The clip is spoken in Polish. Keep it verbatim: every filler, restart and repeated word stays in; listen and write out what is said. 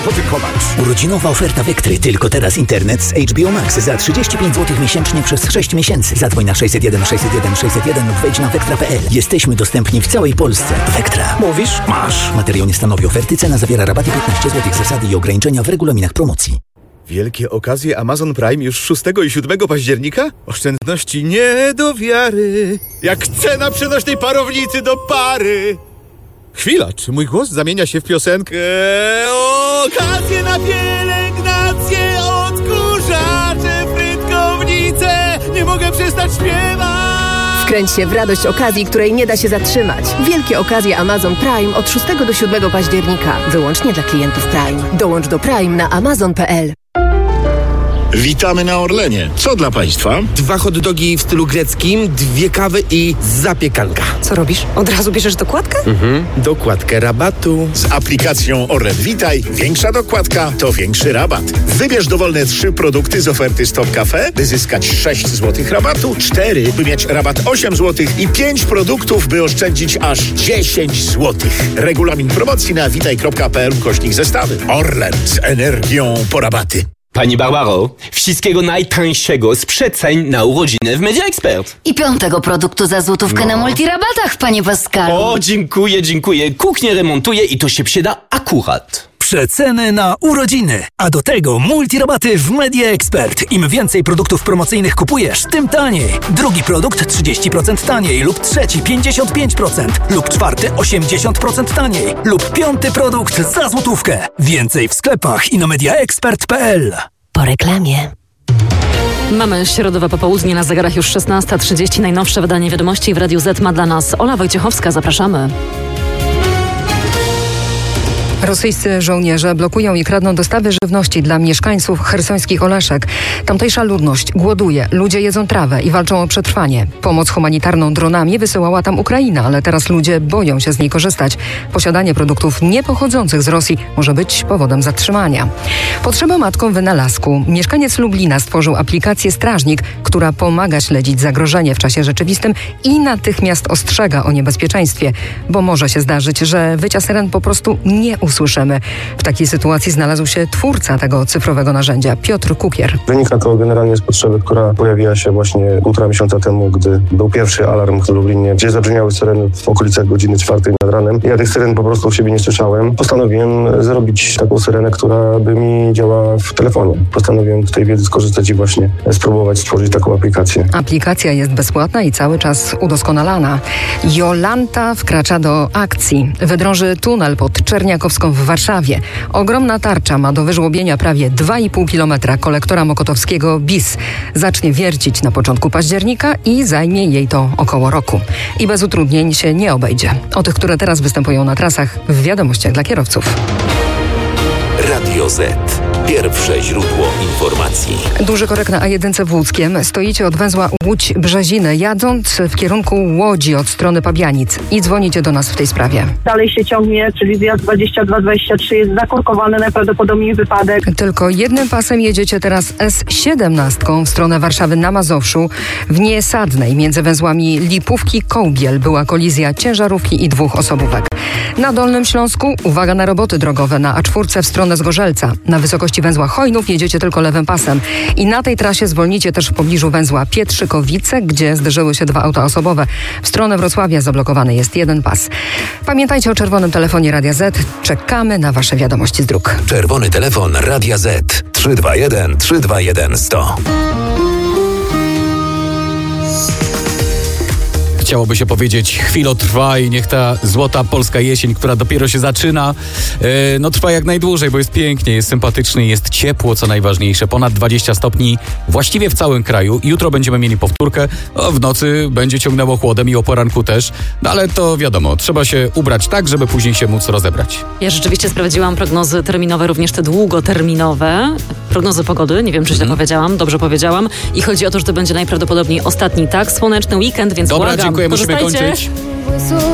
podziękować. Urodzinowa oferta Vectry. Tylko teraz internet z H B O Max za trzydzieści pięć złotych miesięcznie przez sześć miesięcy. Zadzwoń na sześćset jeden sześćset jeden sześćset jeden lub wejdź na vectra kropka p l. Jesteśmy dostępni w całej Polsce. Vectra. Mówisz? Masz. Materiał nie stanowi oferty. Cena zawiera rabaty piętnaście złotych. Zasady i ograniczenia w regulaminach promocji. Wielkie okazje Amazon Prime już szóstego i siódmego października? Oszczędności nie do wiary. Jak cena przenośnej parownicy do pary. Chwila, czy mój głos zamienia się w piosenkę? Okazje na pielęgnację, odkurzacze, frytkownice. Nie mogę przestać śpiewać. Wkręć się w radość okazji, której nie da się zatrzymać. Wielkie okazje Amazon Prime od szóstego do siódmego października. Wyłącznie dla klientów Prime. Dołącz do Prime na amazon kropka p l. Witamy na Orlenie. Co dla Państwa? Dwa hot dogi w stylu greckim, dwie kawy i zapiekanka. Co robisz? Od razu bierzesz dokładkę? Mhm. Dokładkę rabatu. Z aplikacją Orlen Witaj większa dokładka to większy rabat. Wybierz dowolne trzy produkty z oferty Stop Cafe, by zyskać sześć złotych rabatu, cztery, by mieć rabat osiem złotych i pięć produktów, by oszczędzić aż dziesięć złotych. Regulamin promocji na witaj kropka p l ukośnik zestawy. Orlen z energią po rabaty. Pani Barbaro, wszystkiego najtańszego z przeceń na urodziny w Media Expert. I piątego produktu za złotówkę no. na multirabatach, panie Pascalu. O, dziękuję, dziękuję. Kuchnię remontuję i to się przyda akurat. Przeceny na urodziny, a do tego multirabaty w Media Expert. Im więcej produktów promocyjnych kupujesz, tym taniej. Drugi produkt trzydzieści procent taniej lub trzeci pięćdziesiąt pięć procent lub czwarty osiemdziesiąt procent taniej lub piąty produkt za złotówkę. Więcej w sklepach i na media expert kropka p l. Po reklamie. Mamy środowe popołudnie, na zegarach już szesnasta trzydzieści. Najnowsze wydanie wiadomości w Radiu Z ma dla nas Ola Wojciechowska. Zapraszamy. Rosyjscy żołnierze blokują i kradną dostawy żywności dla mieszkańców chersońskich Oleszek. Tamtejsza ludność głoduje, ludzie jedzą trawę i walczą o przetrwanie. Pomoc humanitarną dronami wysyłała tam Ukraina, ale teraz ludzie boją się z niej korzystać. Posiadanie produktów niepochodzących z Rosji może być powodem zatrzymania. Potrzeba matką wynalazku. Mieszkaniec Lublina stworzył aplikację Strażnik, która pomaga śledzić zagrożenie w czasie rzeczywistym i natychmiast ostrzega o niebezpieczeństwie, bo może się zdarzyć, że wycia syren po prostu nie usłyszymy. Słyszymy. W takiej sytuacji znalazł się twórca tego cyfrowego narzędzia, Piotr Kukier. Wynika to generalnie z potrzeby, która pojawiła się właśnie półtora miesiąca temu, gdy był pierwszy alarm w Lublinie, gdzie zabrzmiały syreny w okolicach godziny czwartej nad ranem. Ja tych syren po prostu u siebie nie słyszałem. Postanowiłem zrobić taką syrenę, która by mi działała w telefonie. Postanowiłem z tej wiedzy skorzystać i właśnie spróbować stworzyć taką aplikację. Aplikacja jest bezpłatna i cały czas udoskonalana. Jolanta wkracza do akcji. Wydrąży tunel pod Czerniakowską w Warszawie. Ogromna tarcza ma do wyżłobienia prawie dwa i pół kilometra kolektora mokotowskiego B I S. Zacznie wiercić na początku października i zajmie jej to około roku. I bez utrudnień się nie obejdzie. O tych, które teraz występują na trasach, w wiadomościach dla kierowców. Radio Z. Pierwsze źródło informacji. Duży korek na A jeden w Łódzkiem. Stoicie od węzła Łódź-Brzeziny, jadąc w kierunku Łodzi od strony Pabianic. I dzwonicie do nas w tej sprawie. Dalej się ciągnie, czyli zjazd dwadzieścia dwa dwadzieścia trzy jest zakorkowany, najprawdopodobniej wypadek. Tylko jednym pasem jedziecie teraz S siedemnaście w stronę Warszawy na Mazowszu. W Niesadnej między węzłami Lipówki-Kołbiel była kolizja ciężarówki i dwóch osobówek. Na Dolnym Śląsku uwaga na roboty drogowe na A cztery w stronę Zgorzelca. Na wysokości węzła Chojnów jedziecie tylko lewym pasem. I na tej trasie zwolnicie też w pobliżu węzła Pietrzykowice, gdzie zderzyły się dwa auta osobowe. W stronę Wrocławia zablokowany jest jeden pas. Pamiętajcie o czerwonym telefonie Radia Z. Czekamy na wasze wiadomości z dróg. Czerwony telefon Radia Z. trzy dwa jeden trzy dwa jeden sto. Chciałoby się powiedzieć, chwilo trwa i niech ta złota polska jesień, która dopiero się zaczyna, yy, no trwa jak najdłużej, bo jest pięknie, jest sympatycznie, jest ciepło, co najważniejsze. Ponad dwadzieścia stopni właściwie w całym kraju. Jutro będziemy mieli powtórkę, o, w nocy będzie ciągnęło chłodem i o poranku też, no ale to wiadomo, trzeba się ubrać tak, żeby później się móc rozebrać. Ja rzeczywiście sprawdziłam prognozy terminowe, również te długoterminowe. Prognozy pogody, nie wiem, czy źle mm. powiedziałam, dobrze powiedziałam. I chodzi o to, że to będzie najprawdopodobniej ostatni tak słoneczny weekend, więc Dobra, błagam. dziękuję, musimy kończyć.